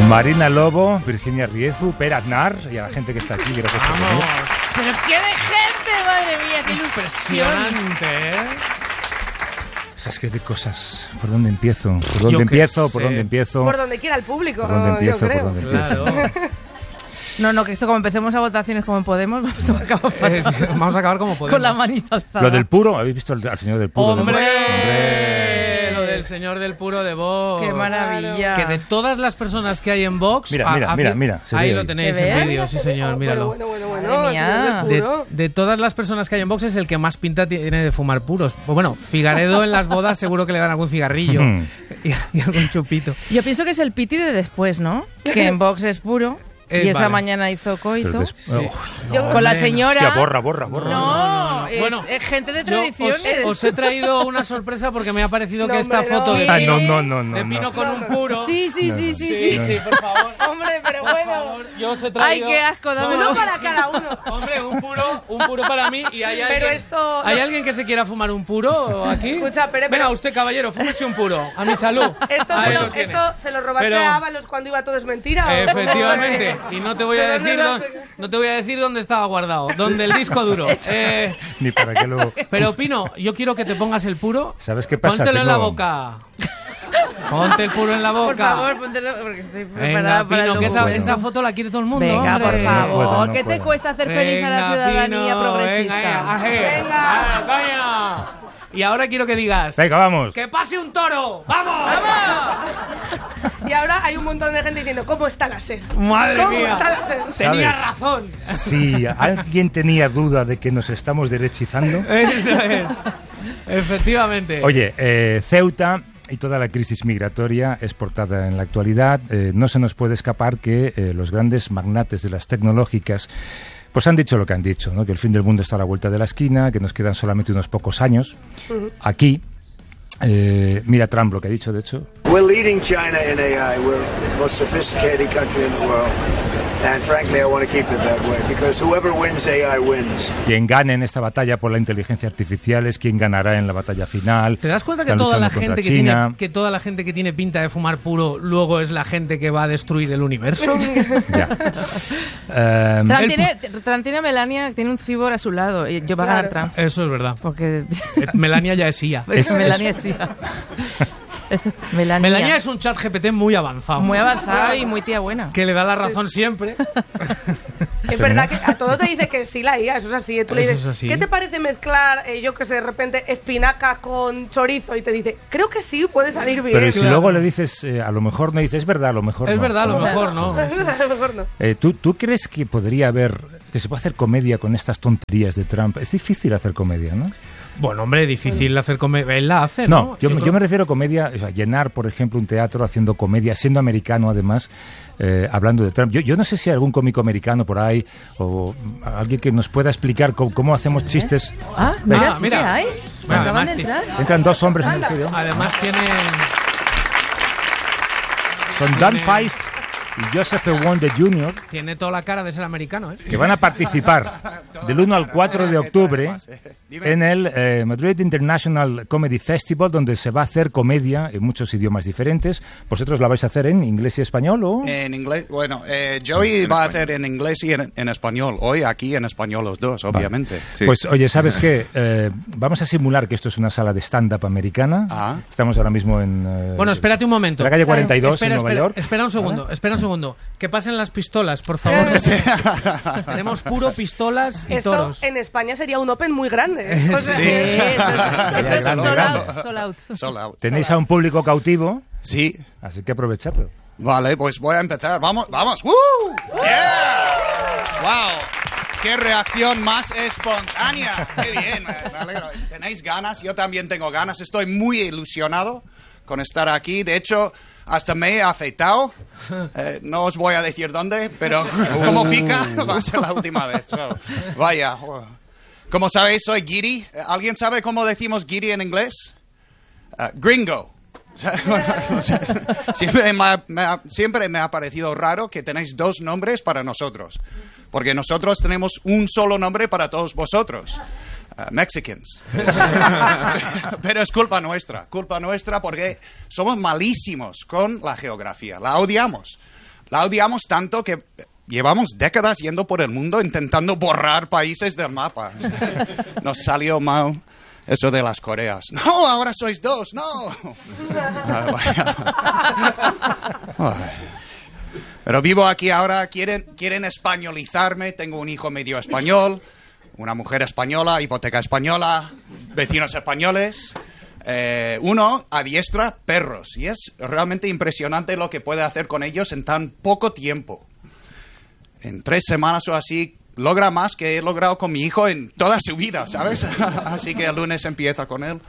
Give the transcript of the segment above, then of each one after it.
Marina Lobo, Virginia Riezu, Per Aznar y a la gente que está aquí. Gracias por venir. ¡Pero qué de gente! ¡Madre mía, qué ilusión! Impresionante, ¿eh? ¿Sabes qué de cosas? ¿Por dónde empiezo? ¿Por dónde empiezo? ¿Por dónde empiezo? Por donde quiera el público, ¿Por dónde empiezo? yo creo. ¿Por dónde empiezo? Claro. No, que esto como empecemos a votaciones como en Podemos, Vamos a acabar como Podemos. con la manita alzada. Lo del puro, ¿habéis visto al señor del puro? ¡Hombre! Lo del señor del puro de Vox. ¡Qué maravilla! Que de todas las personas que hay en Vox... Mira. Ahí lo tenéis en vídeo, sí señor, míralo. Bueno. Madre mía. De todas las personas que hay en Vox es el que más pinta tiene de fumar puros. Pues bueno, Figaredo en las bodas seguro que le dan algún cigarrillo y algún chupito. Yo pienso que es el piti de después, ¿no? Que en Vox es puro. Y esa vale. mañana hizo coito. No, Con la señora... hostia, borra. No. Bueno, es gente de Yo tradiciones. os he traído una sorpresa porque me ha parecido que esta foto de Pino con un puro... Sí, Sí, por favor. Hombre, pero Por bueno. favor, yo os he traído... Ay, qué asco, dámelo. Uno para cada uno. Hombre, un puro para mí y hay alguien... Pero esto... ¿Hay alguien que se quiera fumar un puro aquí? Escucha, pero... Venga, usted, caballero, fúmese un puro. A mi salud. Esto se lo robaste Pero- a Ábalos cuando iba todo es mentira. ¿o? Efectivamente. Y no te voy a ¿De dónde no te voy a decir dónde estaba guardado. Donde el disco duro. Ni para qué lo... Pero, Pino, yo quiero que te pongas el puro. ¿Sabes qué pasa? Póntelo en la Tengo- boca. Ponte el puro en la boca. Por favor, póntelo, porque estoy preparada Venga, para Pino, el que lujo. esa foto la quiere todo el mundo. Venga, hombre. por favor. No ¿Qué te puedo. cuesta hacer feliz a la ciudadanía Pino, progresista? Venga. Y ahora quiero que digas... Venga, vamos. ¡Que pase un toro! ¡Vamos! Y ahora hay un montón de gente diciendo, ¿cómo está la SER? ¡Madre ¿Cómo mía! está la SER? Tenía ¿Sabes? razón. Si alguien tenía duda de que nos estamos derechizando... Eso es. Efectivamente. Oye, Ceuta y toda la crisis migratoria es portada en la actualidad. No se nos puede escapar que los grandes magnates de las tecnológicas pues han dicho lo que han dicho, ¿no? Que el fin del mundo está a la vuelta de la esquina, que nos quedan solamente unos pocos años. Aquí, mira Trump lo que ha dicho, de hecho. We're leading China in AI. We're the most sophisticated country in the world. And frankly, I want to keep it that way because whoever wins AI wins. Quien gane en esta batalla por la inteligencia artificial es quien ganará en la batalla final. ¿Te das cuenta que Están toda la luchando gente contra China. que tiene pinta de fumar puro luego es la gente que va a destruir el universo? Ya. Trump tiene a Melania, tiene un cibor a su lado. Y yo va a ganar Trump. Eso es verdad. Porque Melania ya es IA. Melania es IA. Melania es un chat GPT muy avanzado. muy avanzado y muy tía buena. Que le da la razón siempre. Es verdad que a todo te dice que sí la IA, eso es así. Tú le Eso dices, es así. ¿qué te parece mezclar, yo que sé, de repente espinacas con chorizo? Y te dice, creo que sí, puede salir bien. Pero si luego le dices, a lo mejor no dices, es verdad, a lo mejor Es no. verdad, a lo mejor no. A lo mejor no. ¿Tú crees que podría haber, que se puede hacer comedia con estas tonterías de Trump? Es difícil hacer comedia, ¿no? Bueno, hombre, difícil hacer comedia. Él la hace, ¿no? Yo me refiero a comedia, o sea, llenar, por ejemplo, un teatro haciendo comedia, siendo americano además, hablando de Trump. Yo no sé si hay algún cómico americano por ahí o alguien que nos pueda explicar cómo hacemos chistes. Mira, mira. ¿qué hay? Bueno, Acaban de además, entrar. Entran dos hombres en el estudio. Además tiene... Son Dan Feist y Joseph Wonder Jr., Tiene toda la cara de ser americano, ¿eh? que van a participar del 1 al 4 de octubre en el Madrid International Comedy Festival, donde se va a hacer comedia en muchos idiomas diferentes. ¿Vosotros la vais a hacer en inglés y español o...? En inglés, bueno, Joey va a hacer en inglés y en español. Hoy aquí en español los dos, obviamente. Sí. Pues oye, ¿sabes qué? Vamos a simular que esto es una sala de stand-up americana. Ah. Estamos ahora mismo en... Bueno, espérate un momento. en la calle 42 Espera, en Nueva York. Espera un segundo, espera un segundo. Que pasen las pistolas, por favor. Tenemos puro pistolas y Esto toros. en España sería un open muy grande. O sea, Sí. Esto es Grande, sold grande. out, sold out. Sold out. Tenéis a un público cautivo, Sí. así que aprovechadlo. Vale, pues voy a empezar. Vamos, vamos. ¡Woo! ¡Yeah! ¡Wow! ¡Qué reacción más espontánea! ¡Qué bien! Me alegro. ¿Tenéis ganas? Yo también tengo ganas. Estoy muy ilusionado con estar aquí. De hecho, hasta me he afeitado. No os voy a decir dónde, pero como pica, va a ser la última vez. So, vaya. Como sabéis, soy guiri. ¿Alguien sabe cómo decimos guiri en inglés? Gringo. Siempre me ha parecido raro que tenéis dos nombres para nosotros, porque nosotros tenemos un solo nombre para todos vosotros, Mexicans. Pero es culpa nuestra porque somos malísimos con la geografía, la odiamos. La odiamos tanto que llevamos décadas yendo por el mundo intentando borrar países del mapa. Nos salió mal eso de las Coreas. No, ahora sois dos, no. Pero vivo aquí ahora, quieren españolizarme, tengo un hijo medio español, una mujer española, hipoteca española, vecinos españoles. Uno adiestra perros y es realmente impresionante lo que puede hacer con ellos en tan poco tiempo. En 3 semanas o así logra más que he logrado con mi hijo en toda su vida, ¿sabes? Así que el lunes empieza con él.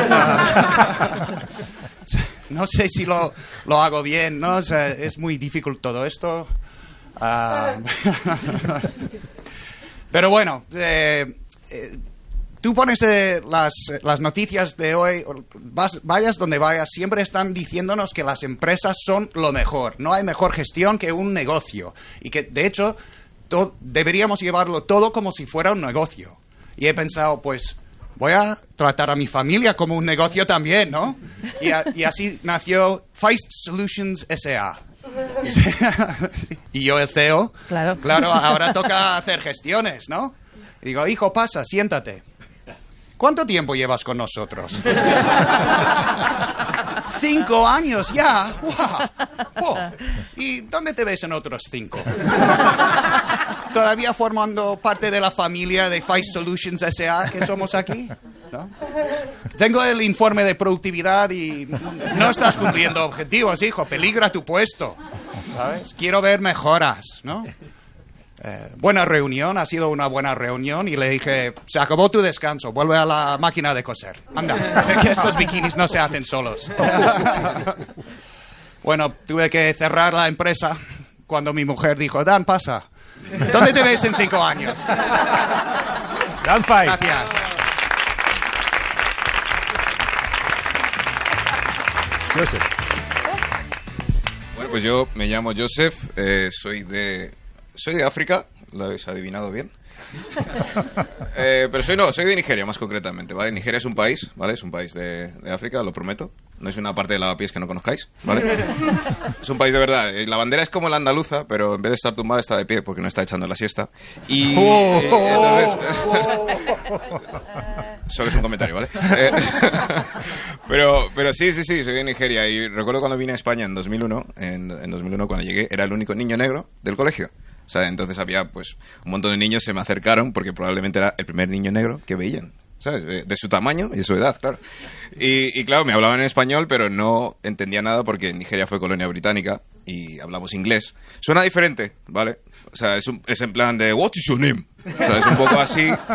No sé si lo hago bien, ¿no? O sea, es muy difícil todo esto. Pero bueno, tú pones las noticias de hoy, vayas donde vayas, siempre están diciéndonos que las empresas son lo mejor. No hay mejor gestión que un negocio. Y que, de hecho, deberíamos llevarlo todo como si fuera un negocio. Y he pensado, pues, voy a tratar a mi familia como un negocio también, ¿no? Y así nació Feist Solutions S.A. Y yo el CEO. Claro, ahora toca hacer gestiones, ¿no? Y digo, hijo, pasa, siéntate. ¿Cuánto tiempo llevas con nosotros? 5 años ya. ¡Wow! ¿Y dónde te ves en otros 5? ¿Todavía formando parte de la familia de Feist Solutions S.A. que somos aquí? ¿No? Tengo el informe de productividad y no estás cumpliendo objetivos, hijo. Peligra tu puesto, ¿sabes? Quiero ver mejoras, ¿no? Buena reunión, ha sido una buena reunión y le dije, se acabó tu descanso, vuelve a la máquina de coser. Anda, sé que estos bikinis no se hacen solos. Bueno, tuve que cerrar la empresa cuando mi mujer dijo, Dan, pasa. ¿Dónde te ves en 5 años? Dan Feist. Gracias. Joseph. Bueno, pues yo me llamo Joseph, soy de África, lo habéis adivinado bien. Pero soy de Nigeria, más concretamente, ¿vale? Nigeria es un país, ¿vale? Es un país de África, lo prometo. No es una parte de lavapiés que no conozcáis, ¿vale? Es un país de verdad. La bandera es como la andaluza, pero en vez de estar tumbada está de pie porque no está echando la siesta. Y entonces... Solo es un comentario, ¿vale? Pero sí, soy de Nigeria. Y recuerdo cuando vine a España en 2001, cuando llegué, era el único niño negro del colegio. O sea, entonces había pues un montón de niños se me acercaron porque probablemente era el primer niño negro que veían, ¿sabes? De su tamaño y de su edad, claro. Y claro, me hablaban en español, pero no entendía nada porque Nigeria fue colonia británica y hablamos inglés. Suena diferente, ¿vale? O sea, es en plan de, what is your name? O sea, es un poco así.